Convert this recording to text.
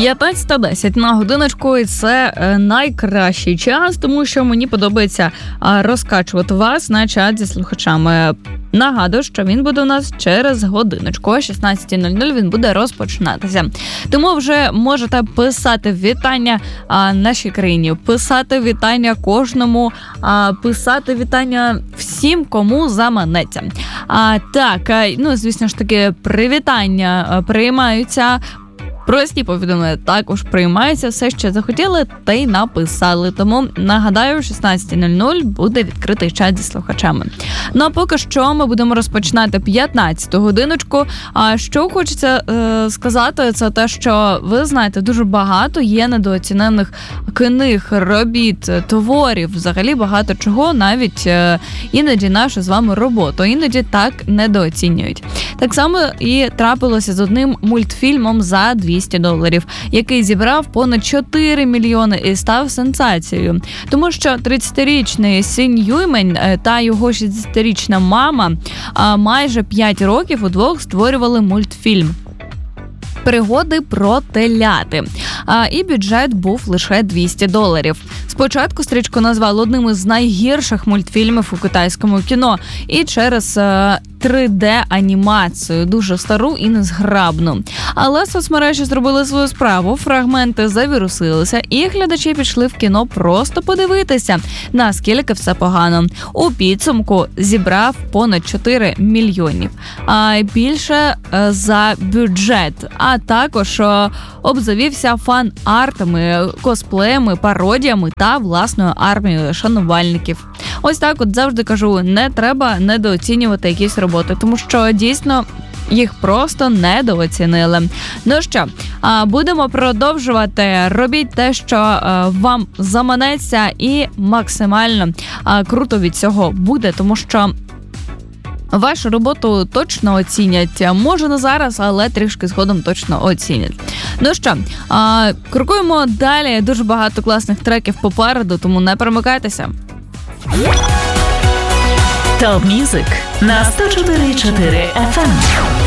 15:10 на годиночку, і це найкращий час, тому що мені подобається розкачувати вас на чат зі слухачами. Нагадую, що він буде у нас через годиночку. О 16:00 він буде розпочинатися. Тому вже можете писати вітання нашій країні, писати вітання кожному, писати вітання всім, кому заманеться. Так, звісно ж таки, привітання приймаються. Прості повідомлення також приймаються, все, що захотіли, та й написали. Тому, нагадаю, 16:00 буде відкритий чат зі слухачами. Ну а поки що ми будемо розпочинати 15-ту годиночку. А що хочеться сказати, це те, що ви знаєте, дуже багато є недооцінених книг, робіт, творів, взагалі багато чого, навіть іноді нашу з вами роботу, іноді так недооцінюють. Так само і трапилося з одним мультфільмом за $200, який зібрав понад 4 мільйони і став сенсацією. Тому що 30-річний Сін Юймень та його 60-річна мама майже 5 років удвох створювали мультфільм «Пригоди про теляти». І бюджет був лише $200. Спочатку стрічку назвали одним із найгірших мультфільмів у китайському кіно. І через 3D-анімацію, дуже стару і незграбну. Але соцмережі зробили свою справу, фрагменти завірусилися, і глядачі пішли в кіно просто подивитися, наскільки все погано. У підсумку зібрав понад 4 мільйонів. Більше за бюджет. А також обзавівся фан-артами, косплеями, пародіями та власною армією шанувальників. Ось так от завжди кажу, не треба недооцінювати якісь роботи, тому що дійсно їх просто недооцінили. Ну що, будемо продовжувати. Робіть те, що вам заманеться, і максимально круто від цього буде, тому що вашу роботу точно оцінять. Може не зараз, але трішки згодом точно оцінять. Ну що, крокуємо далі. Дуже багато класних треків попереду, тому не перемикайтеся. Топ Мюзик на 104.4 FM.